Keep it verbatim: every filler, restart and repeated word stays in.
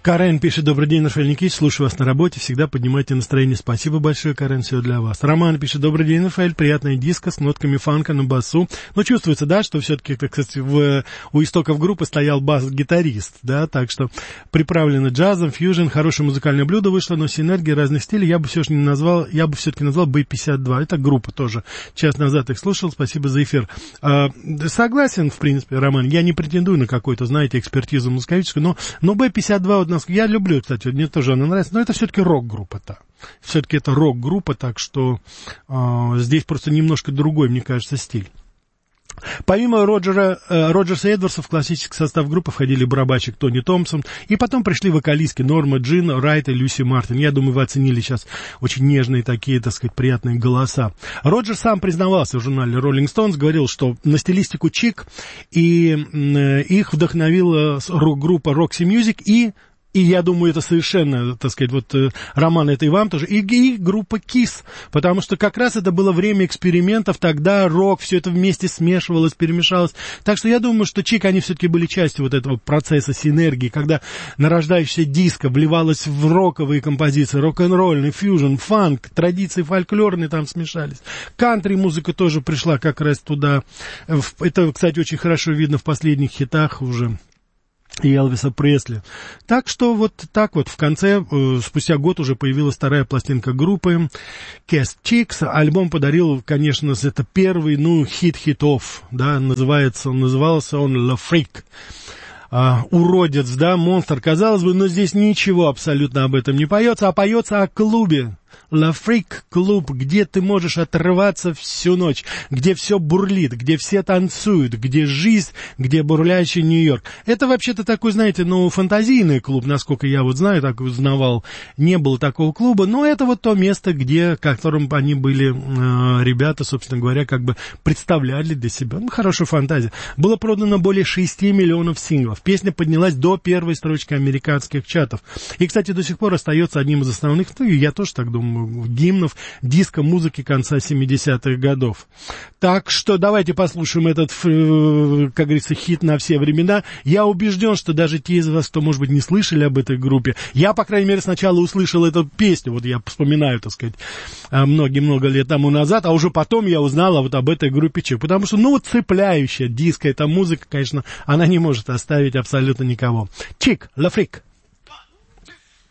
Карен пишет: добрый день, Рафаэль Никитич, слушаю вас на работе, всегда поднимайте настроение. Спасибо большое, Карен, все для вас. Роман пишет: добрый день, Рафаэль, приятная диско с нотками фанка на басу. Но чувствуется, да, что все-таки, так сказать, в, у истоков группы стоял бас-гитарист, да, так что приправлено джазом, фьюжн, хорошее музыкальное блюдо вышло, но синергия разных стилей я бы все-таки не назвал, я бы все-таки назвал би пятьдесят два. Это группа тоже. Час назад их слушал, спасибо за эфир. А, согласен, в принципе, Роман, я не претендую на какую-то, знаете, экспертизу музыковическую, но, но би пятьдесят два вот я люблю, кстати, мне тоже она нравится, но это все-таки рок-группа-то. Все-таки это рок-группа, так что э, здесь просто немножко другой, мне кажется, стиль. Помимо Роджера, э, Роджерса и Эдвардса в классический состав группы входили барабанщик Тони Томпсон, и потом пришли вокалистки Норма Джин, Райт и Люси Мартин. Я думаю, вы оценили сейчас очень нежные такие, так сказать, приятные голоса. Роджер сам признавался в журнале Rolling Stones, говорил, что на стилистику чик, и э, их вдохновила рок-группа Roxy Music и... И я думаю, это совершенно, так сказать, вот, Роман, это и вам тоже, и, и группа Kiss, потому что как раз это было время экспериментов, тогда рок, все это вместе смешивалось, перемешалось. Так что я думаю, что Чик, они все-таки были частью вот этого процесса синергии, когда нарождающаяся диско вливалась в роковые композиции, рок-н-ролльный, фьюжн, фанк, традиции фольклорные там смешались. Кантри-музыка тоже пришла как раз туда. Это, кстати, очень хорошо видно в последних хитах уже. И Элвиса Пресли. Так что вот так вот в конце, э, спустя год уже появилась вторая пластинка группы Cast Chicks. Альбом подарил, конечно, это первый, ну, хит хитов, да, называется, назывался он La Freak. А, уродец, да, монстр, казалось бы, но здесь ничего абсолютно об этом не поется, а поется о клубе. La Freak клуб, где ты можешь отрываться всю ночь, где все бурлит, где все танцуют, где жизнь, где бурлящий Нью-Йорк. Это вообще-то такой, знаете, ну, фантазийный клуб, насколько я вот знаю, так узнавал, не было такого клуба, но это вот то место, где, которым они были, э, ребята, собственно говоря, как бы представляли для себя. Ну, хорошая фантазия. Было продано более шести миллионов синглов. Песня поднялась до первой строчки американских чатов. И, кстати, до сих пор остается одним из основных, ну, я тоже так думаю, гимнов диско-музыки конца семидесятых годов. Так что давайте послушаем этот, как говорится, хит на все времена. Я убежден, что даже те из вас, кто, может быть, не слышали об этой группе, я, по крайней мере, сначала услышал эту песню, вот я вспоминаю, так сказать, много-много лет тому назад, а уже потом я узнал вот об этой группе Чик, потому что, ну, вот цепляющая диско, эта музыка, конечно, она не может оставить абсолютно никого. Чик, La Freak.